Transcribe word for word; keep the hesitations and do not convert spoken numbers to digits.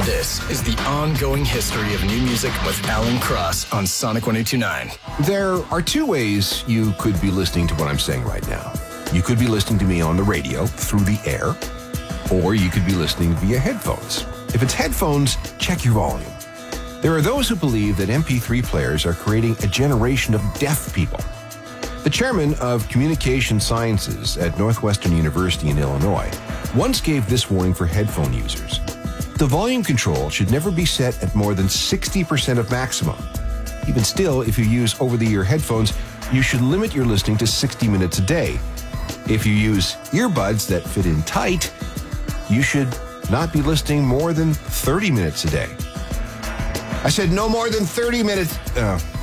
This is the ongoing history of new music with Alan Cross on Sonic one oh two point nine. There are two ways you could be listening to what I'm saying right now. You could be listening to me on the radio through the air, or you could be listening via headphones. If it's headphones, check your volume. There are those who believe that M P three players are creating a generation of deaf people. The chairman of Communication Sciences at Northwestern University in Illinois once gave this warning for headphone users. The volume control should never be set at more than sixty percent of maximum. Even still, if you use over-the-ear headphones, you should limit your listening to sixty minutes a day. If you use earbuds that fit in tight, you should not be listening more than thirty minutes a day. I said no more than thirty minutes. Uh,